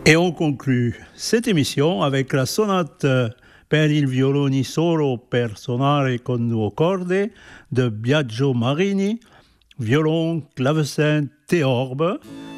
Et on conclut cette émission avec la sonate per il violoni solo per suonare con due corde de Biagio Marini, violon, clavecin, théorbe,